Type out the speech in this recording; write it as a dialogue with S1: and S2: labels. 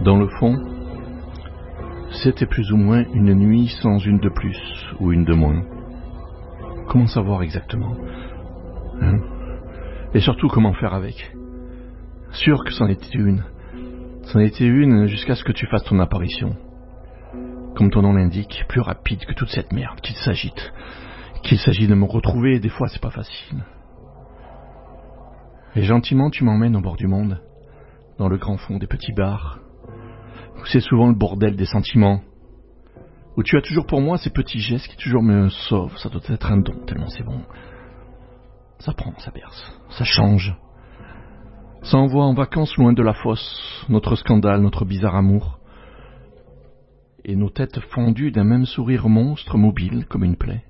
S1: Dans le fond, c'était plus ou moins une nuit sans une de plus ou une de moins. Comment savoir exactement, hein? Et surtout, comment faire avec? Sûr que c'en était une. C'en était une jusqu'à ce que tu fasses ton apparition. Comme ton nom l'indique, plus rapide que toute cette merde qu'il s'agite. Qu'il s'agit de me retrouver, et des fois c'est pas facile. Et gentiment tu m'emmènes au bord du monde, dans le grand fond des petits bars, où c'est souvent le bordel des sentiments, où tu as toujours pour moi ces petits gestes qui toujours me sauvent. Ça doit être un don, tellement c'est bon. Ça prend, ça berce, ça change. Ça envoie en vacances loin de la fosse, notre scandale, notre bizarre amour, et nos têtes fendues d'un même sourire monstre mobile comme une plaie.